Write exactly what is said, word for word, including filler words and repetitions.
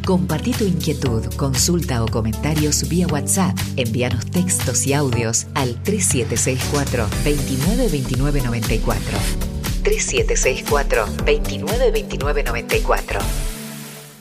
Compartí tu inquietud, consulta o comentarios vía WhatsApp. Envíanos textos y audios al tres siete seis cuatro, dos nueve dos nueve nueve cuatro. tres siete seis cuatro, dos nueve dos nueve nueve cuatro.